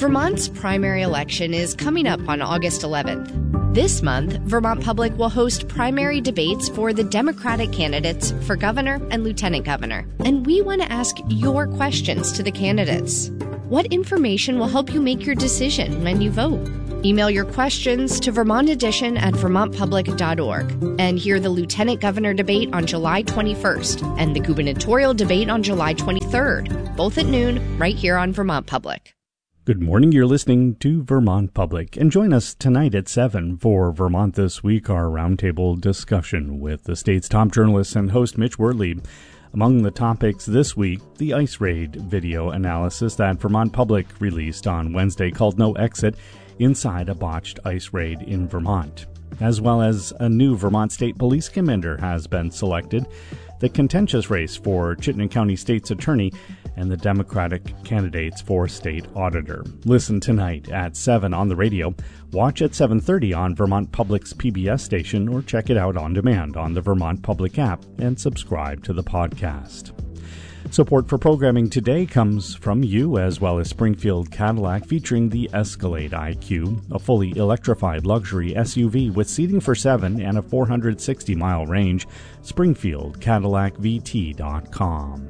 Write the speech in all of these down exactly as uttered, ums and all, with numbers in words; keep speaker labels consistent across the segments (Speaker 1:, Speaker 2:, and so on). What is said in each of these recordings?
Speaker 1: Vermont's primary election is coming up on August eleventh. This month, Vermont Public will host primary debates for the Democratic candidates for governor and lieutenant governor. And we want to ask your questions to the candidates. What information will help you make your decision when you vote? Email your questions to Vermont Edition at vermont public dot org and hear the lieutenant governor debate on July twenty-first and the gubernatorial debate on July twenty-third, both at noon, right here on Vermont Public.
Speaker 2: Good morning. You're listening to Vermont Public, and join us tonight at seven for Vermont This Week, our roundtable discussion with the state's top journalist and host Mitch Wordley. Among the topics this week, the ICE raid video analysis that Vermont Public released on Wednesday called No Exit inside a botched ICE raid in Vermont, as well as a new Vermont State Police Commander has been selected, the contentious race for Chittenden County State's Attorney, and the Democratic candidates for State Auditor. Listen tonight at seven on the radio, watch at seven thirty on Vermont Public's P B S station, or check it out on demand on the Vermont Public app and subscribe to the podcast. Support for programming today comes from you, as well as Springfield Cadillac, featuring the Escalade I Q, a fully electrified luxury S U V with seating for seven and a four hundred sixty mile range. Springfield Cadillac V T dot com.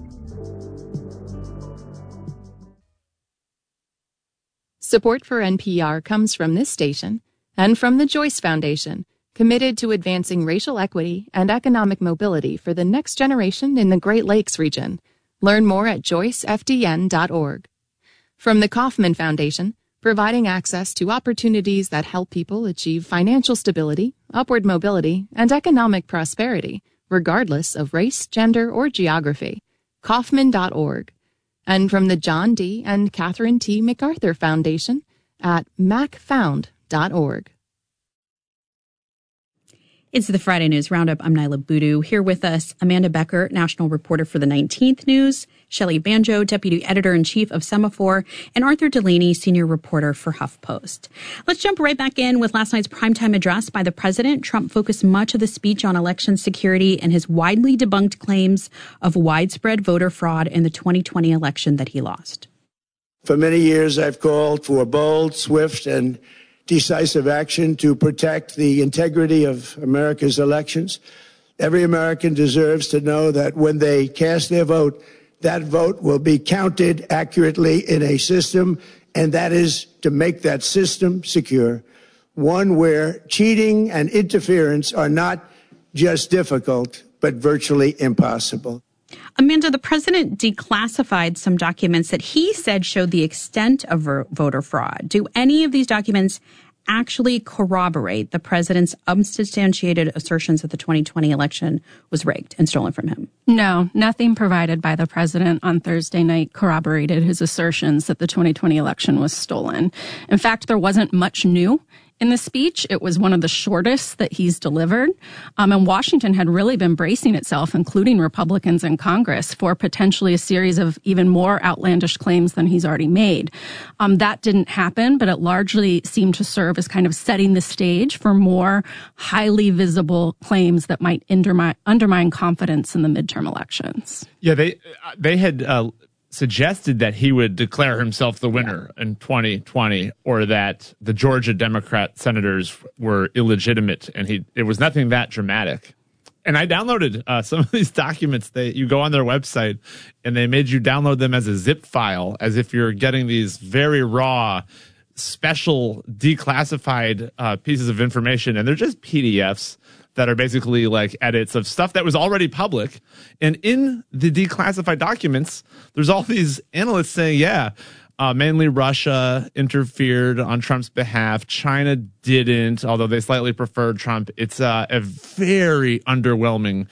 Speaker 3: Support for N P R comes from this station and from the Joyce Foundation, committed to advancing racial equity and economic mobility for the next generation in the Great Lakes region. Learn more at joyce f d n dot org. From the Kauffman Foundation, providing access to opportunities that help people achieve financial stability, upward mobility, and economic prosperity, regardless of race, gender, or geography. Kauffman dot org. And from the John D. and Catherine T. MacArthur Foundation at mac found dot org.
Speaker 4: It's the Friday News Roundup. I'm Nyla Boodoo. Here with us, Amanda Becker, national reporter for the nineteenth News, Shelley Banjo, deputy editor-in-chief of Semaphore, and Arthur Delaney, senior reporter for HuffPost. Let's jump right back in with last night's primetime address by the president. Trump focused much of the speech on election security and his widely debunked claims of widespread voter fraud in the twenty twenty election that he lost.
Speaker 5: For many years, I've called for bold, swift, and decisive action to protect the integrity of America's elections. Every American deserves to know that when they cast their vote, that vote will be counted accurately in a system, and that is to make that system secure, one where cheating and interference are not just difficult, but virtually impossible.
Speaker 4: Amanda, the president declassified some documents that he said showed the extent of voter fraud. Do any of these documents actually corroborate the president's unsubstantiated assertions that the twenty twenty election was rigged and stolen from him?
Speaker 6: No, nothing provided by the president on Thursday night corroborated his assertions that the twenty twenty election was stolen. In fact, there wasn't much new in the speech. It was one of the shortest that he's delivered. Um, and Washington had really been bracing itself, including Republicans in Congress, for potentially a series of even more outlandish claims than he's already made. Um, that didn't happen, but it largely seemed to serve as kind of setting the stage for more highly visible claims that might undermine, undermine confidence in the midterm elections.
Speaker 7: Yeah, they they had uh, suggested that he would declare himself the winner yeah. in twenty twenty, or that the Georgia Democrat senators were illegitimate, and he it was nothing that dramatic. And I downloaded uh, some of these documents. They you go on their website, and they made you download them as a zip file, as if you're getting these very raw, special, declassified uh, pieces of information, and they're just P D Fs that are basically like edits of stuff that was already public. And in the declassified documents, there's all these analysts saying, yeah, uh, mainly Russia interfered on Trump's behalf. China didn't, although they slightly preferred Trump. It's uh, a very underwhelming,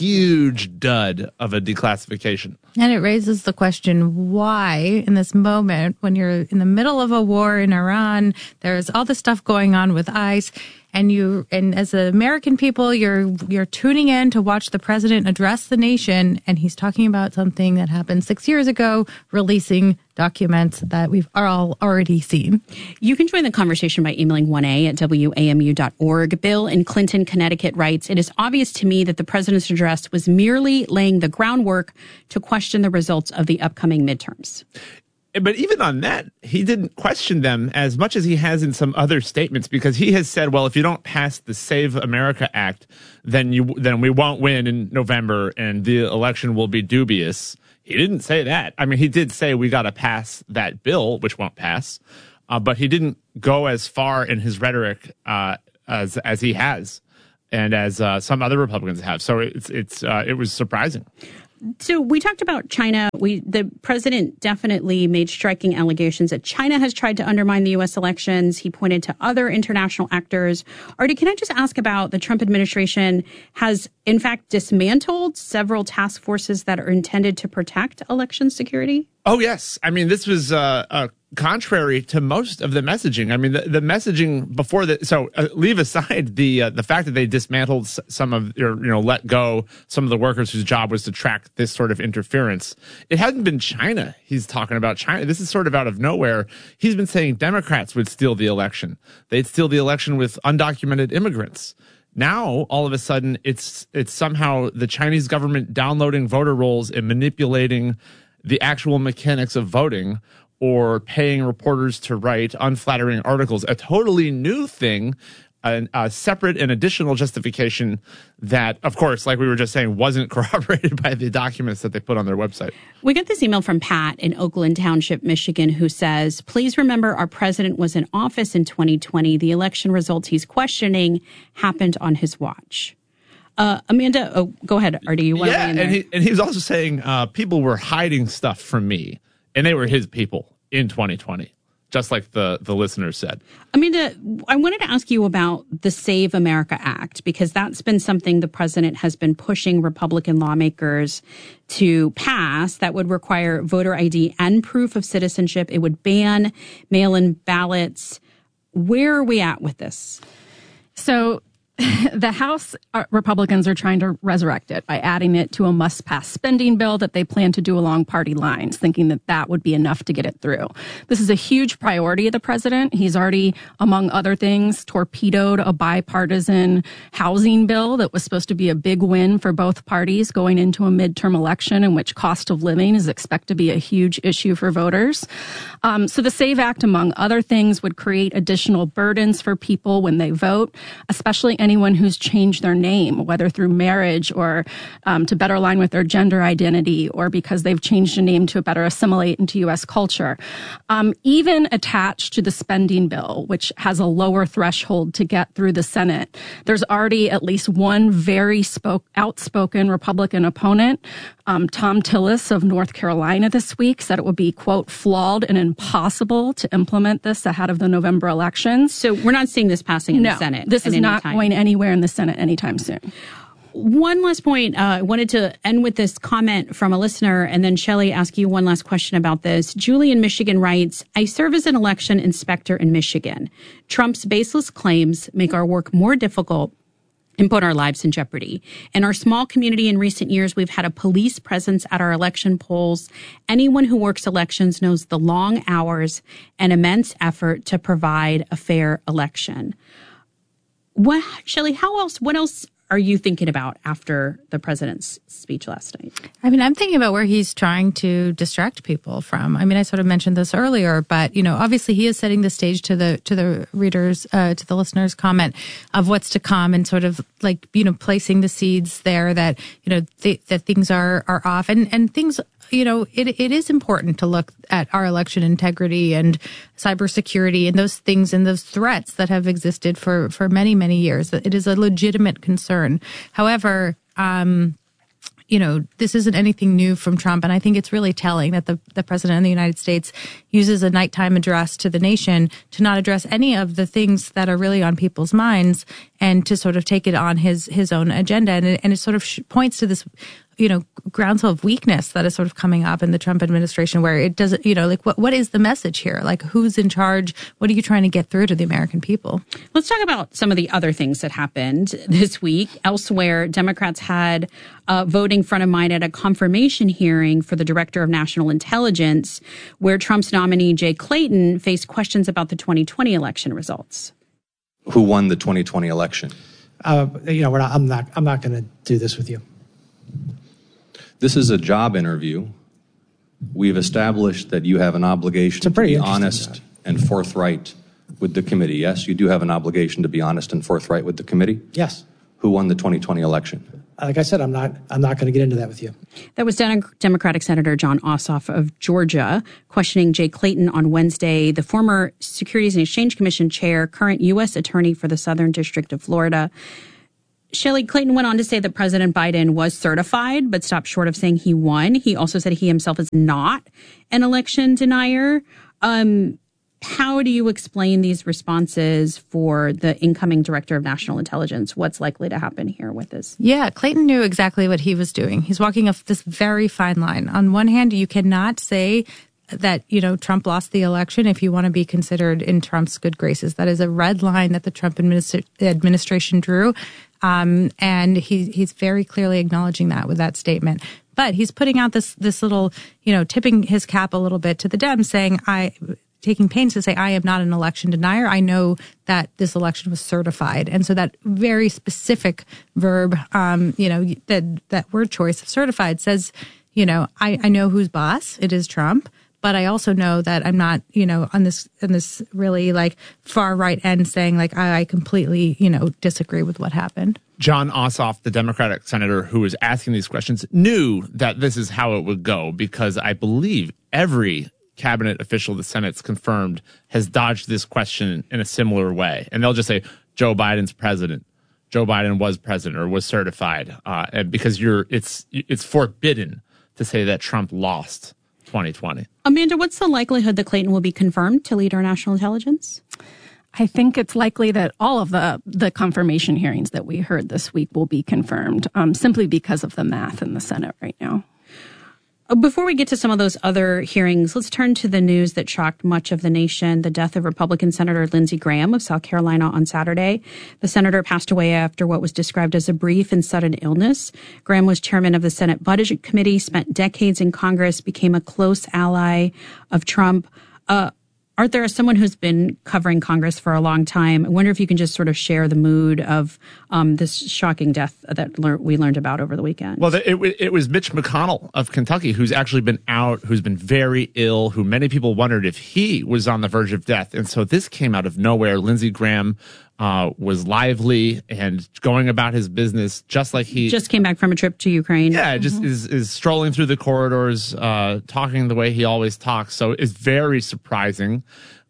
Speaker 7: huge dud of a declassification.
Speaker 8: And it raises the question, why in this moment, when you're in the middle of a war in Iran, there's all this stuff going on with ICE, and you, and as American people, you're you're tuning in to watch the president address the nation, and he's talking about something that happened six years ago, releasing documents that we've all already seen.
Speaker 4: You can join the conversation by emailing one A at W A M U dot org. Bill in Clinton, Connecticut writes, "It is obvious to me that the president's address was merely laying the groundwork to question the results of the upcoming midterms."
Speaker 7: but even on that, he didn't question them as much as he has in some other statements, because he has said, well, if you don't pass the Save America Act, then you then we won't win in November and the election will be dubious. He didn't say that. I mean, he did say we got to pass that bill, which won't pass, uh, but he didn't go as far in his rhetoric uh, as as he has, and as uh, some other Republicans have. So it's it's uh, it was surprising.
Speaker 4: So we talked about China. We the president definitely made striking allegations that China has tried to undermine the U S elections. He pointed to other international actors. Artie, can I just ask about the Trump administration has, in fact, dismantled several task forces that are intended to protect election security?
Speaker 7: Oh, yes. I mean, this was uh, uh, contrary to most of the messaging. I mean, the, the messaging before the so uh, leave aside the uh, the fact that they dismantled s- some of or you know let go some of the workers whose job was to track this sort of interference. It hadn't been China. He's talking about China. This is sort of out of nowhere. He's been saying Democrats would steal the election. They'd steal the election with undocumented immigrants. Now, all of a sudden, it's it's somehow the Chinese government downloading voter rolls and manipulating the actual mechanics of voting, or paying reporters to write unflattering articles, a totally new thing, a, a separate and additional justification that, of course, like we were just saying, wasn't corroborated by the documents that they put on their website.
Speaker 4: We got this email from Pat in Oakland Township, Michigan, who says, please remember our president was in office in twenty twenty. The election results he's questioning happened on his watch. Uh, Amanda, oh, go ahead, Artie. You want
Speaker 7: yeah,
Speaker 4: to in
Speaker 7: and he and he was also saying uh, people were hiding stuff from me, and they were his people in twenty twenty, just like the the listener said.
Speaker 4: Amanda, I wanted to ask you about the Save America Act, because that's been something the president has been pushing Republican lawmakers to pass. That would require voter I D and proof of citizenship. It would ban mail-in ballots. Where are we at with this?
Speaker 6: So the House Republicans are trying to resurrect it by adding it to a must-pass spending bill that they plan to do along party lines, thinking that that would be enough to get it through. This is a huge priority of the president. He's already, among other things, torpedoed a bipartisan housing bill that was supposed to be a big win for both parties going into a midterm election in which cost of living is expected to be a huge issue for voters. Um, so the SAVE Act, among other things, would create additional burdens for people when they vote, especially anyone who's changed their name, whether through marriage or um, to better align with their gender identity, or because they've changed a name to better assimilate into U S culture. Um, even attached to the spending bill, which has a lower threshold to get through the Senate, there's already at least one very spoke, outspoken Republican opponent. Um, Tom Tillis of North Carolina this week said it would be, quote, flawed and impossible to implement this ahead of the November elections.
Speaker 4: So we're not seeing this passing in
Speaker 6: no,
Speaker 4: the Senate.
Speaker 6: This is not
Speaker 4: time.
Speaker 6: going anywhere in the Senate anytime soon.
Speaker 4: One last point. Uh, I wanted to end with this comment from a listener, and then Shelley, ask you one last question about this. Julie in Michigan writes, I serve as an election inspector in Michigan. Trump's baseless claims make our work more difficult and put our lives in jeopardy. In our small community in recent years, we've had a police presence at our election polls. Anyone who works elections knows the long hours and immense effort to provide a fair election. What, Shelley, how else, what else are you thinking about after the president's speech last night?
Speaker 8: I mean, I'm thinking about where he's trying to distract people from. I mean, I sort of mentioned this earlier, but, you know, obviously he is setting the stage to the to the readers, uh, to the listeners' comment of what's to come, and sort of like, you know, placing the seeds there that, you know, th- that things are, are off, and, and things, you know, it it is important to look at our election integrity and cybersecurity and those things and those threats that have existed for, for many, many years. It is a legitimate concern. However, um, you know, this isn't anything new from Trump. And I think it's really telling that the, the president of the United States uses a nighttime address to the nation to not address any of the things that are really on people's minds, and to sort of take it on his, his own agenda. And it, and it sort of sh- points to this, you know, groundswell of weakness that is sort of coming up in the Trump administration, where it doesn't, you know, like what, what is the message here? Like, who's in charge? What are you trying to get through to the American people?
Speaker 4: Let's talk about some of the other things that happened this week. Elsewhere, Democrats had uh, voting front of mind at a confirmation hearing for the Director of National Intelligence, where Trump's nominee, Jay Clayton, faced questions about the twenty twenty election results.
Speaker 9: Who won the twenty twenty election?
Speaker 10: Uh, you know, we're not, I'm not, I'm not going to do this with you.
Speaker 9: This is a job interview. We've established that you have an obligation to be honest
Speaker 10: that.
Speaker 9: and forthright with the committee. Yes, you do have an obligation to be honest and forthright with the committee?
Speaker 10: Yes.
Speaker 9: Who won the twenty twenty election?
Speaker 10: Like I said, I'm not I'm not going to get into that with you.
Speaker 4: That was Democratic Senator Jon Ossoff of Georgia questioning Jay Clayton on Wednesday, the former Securities and Exchange Commission chair, current U S attorney for the Southern District of Florida. Shelley, Clayton went on to say that President Biden was certified, but stopped short of saying he won. He also said he himself is not an election denier. Um, how do you explain these responses for the incoming director of national intelligence? What's likely to happen here with this?
Speaker 8: Yeah, Clayton knew exactly what he was doing. He's walking up this very fine line. On one hand, you cannot say that, you know, Trump lost the election if you want to be considered in Trump's good graces. That is a red line that the Trump administ- administration drew. Um, and he, he's very clearly acknowledging that with that statement. But he's putting out this, this little, you know, tipping his cap a little bit to the Dems, saying, I, taking pains to say, I am not an election denier. I know that this election was certified. And so that very specific verb, um, you know, that, that word choice of certified says, you know, I, I know who's boss. It is Trump. But I also know that I'm not, you know, on this, on this really like far right end saying like, I, I completely, you know, disagree with what happened.
Speaker 7: Jon Ossoff, the Democratic senator who was asking these questions, knew that this is how it would go because I believe every cabinet official the Senate's confirmed has dodged this question in a similar way. And they'll just say, Joe Biden's president. Joe Biden was president or was certified uh, because you're it's it's forbidden to say that Trump lost twenty twenty.
Speaker 4: Amanda, what's the likelihood that Clayton will be confirmed to lead our national intelligence?
Speaker 6: I think it's likely that all of the, the confirmation hearings that we heard this week will be confirmed um, simply because of the math in the Senate right now.
Speaker 4: Before we get to some of those other hearings, let's turn to the news that shocked much of the nation, the death of Republican Senator Lindsey Graham of South Carolina on Saturday. The senator passed away after what was described as a brief and sudden illness. Graham was chairman of the Senate Budget Committee, spent decades in Congress, became a close ally of Trump. Uh, Arthur, as someone who's been covering Congress for a long time, I wonder if you can just sort of share the mood of um, this shocking death that le- we learned about over the weekend.
Speaker 7: Well, it, it was Mitch McConnell of Kentucky, who's actually been out, who's been very ill, who many people wondered if he was on the verge of death. And so this came out of nowhere. Lindsey Graham uh, was lively and going about his business just like he...
Speaker 4: Just came back from a trip to Ukraine.
Speaker 7: Yeah, mm-hmm. just is, is strolling through the corridors, uh, talking the way he always talks. So it's very surprising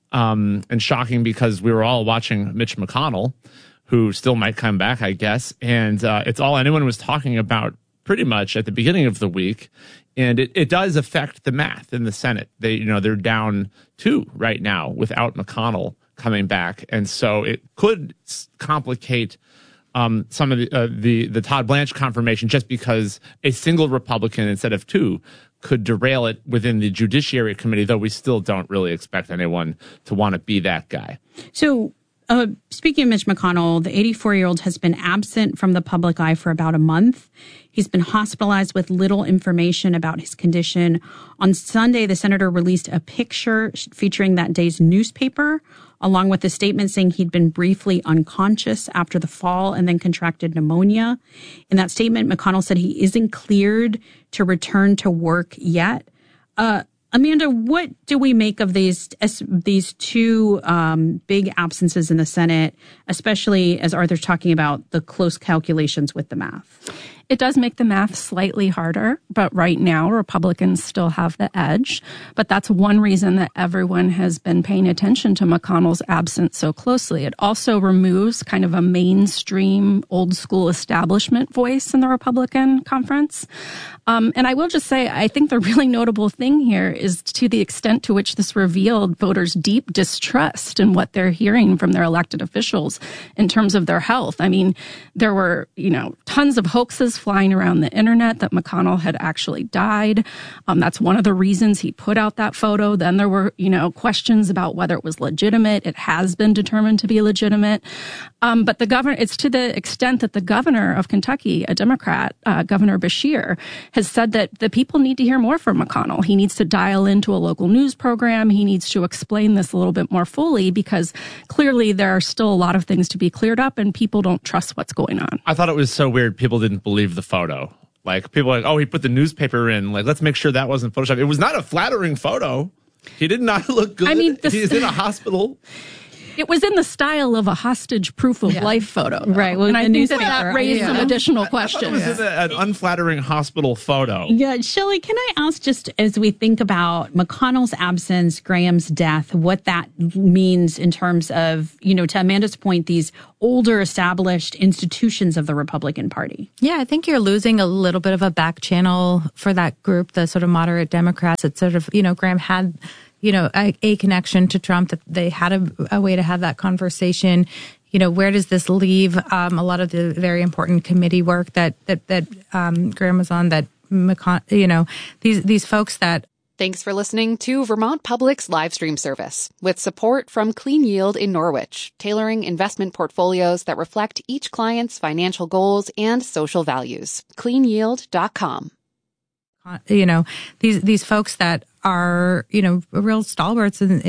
Speaker 7: um, and shocking because we were all watching Mitch McConnell, who still might come back, I guess. And uh, it's all anyone was talking about pretty much at the beginning of the week. And it, it does affect the math in the Senate. They, you know, they're down two right now without McConnell coming back, and so it could complicate um, some of the, uh, the the Todd Blanche confirmation just because a single Republican instead of two could derail it within the Judiciary Committee. Though we still don't really expect anyone to want to be that guy.
Speaker 4: So. Uh, speaking of Mitch McConnell, the eighty-four-year-old has been absent from the public eye for about a month. He's been hospitalized with little information about his condition. On Sunday, the senator released a picture featuring that day's newspaper, along with a statement saying he'd been briefly unconscious after the fall and then contracted pneumonia. In that statement, McConnell said he isn't cleared to return to work yet. Uh, Amanda, what do we make of these these two um, big absences in the Senate, especially as Arthur's talking about the close calculations with the math?
Speaker 6: It does make the math slightly harder, but right now Republicans still have the edge. But that's one reason that everyone has been paying attention to McConnell's absence so closely. It also removes kind of a mainstream old school establishment voice in the Republican conference. Um, and I will just say, I think the really notable thing here is to the extent to which this revealed voters' deep distrust in what they're hearing from their elected officials in terms of their health. I mean, there were, you know, tons of hoaxes flying around the internet that McConnell had actually died. Um, that's one of the reasons he put out that photo. Then there were, you know, questions about whether it was legitimate. It has been determined to be legitimate. Um, but the governor, it's to the extent that the governor of Kentucky, a Democrat, uh, Governor Beshear, has said that the people need to hear more from McConnell. He needs to dial into a local news program. He needs to explain this a little bit more fully because clearly there are still a lot of things to be cleared up and people don't trust what's going on.
Speaker 7: I thought it was so weird people didn't believe the photo. Like, people are like, oh, he put the newspaper in. Like, let's make sure that wasn't Photoshopped. It was not a flattering photo. He did not look good.
Speaker 6: I mean, this,
Speaker 7: he's in a hospital.
Speaker 6: It was in the style of a hostage proof of yeah. life photo. Though.
Speaker 4: Right. Well,
Speaker 6: and I think that,
Speaker 4: that
Speaker 6: raised
Speaker 4: yeah.
Speaker 6: some additional questions.
Speaker 7: I, I it was yeah. an unflattering hospital photo.
Speaker 4: Yeah. Shelley, can I ask, just as we think about McConnell's absence, Graham's death, what that means in terms of, you know, to Amanda's point, these older established institutions of the Republican Party?
Speaker 8: Yeah, I think you're losing a little bit of a back channel for that group, the sort of moderate Democrats. It's sort of, you know, Graham had, you know, a, a connection to Trump, that they had a, a way to have that conversation. You know, where does this leave um, a lot of the very important committee work that that that um, Graham was on? That McCon- you know, these these folks that.
Speaker 11: Thanks for listening to Vermont Public's live stream service with support from Clean Yield in Norwich, tailoring investment portfolios that reflect each client's financial goals and social values. clean yield dot com.
Speaker 8: You know, these these folks that are, you know, real stalwarts in,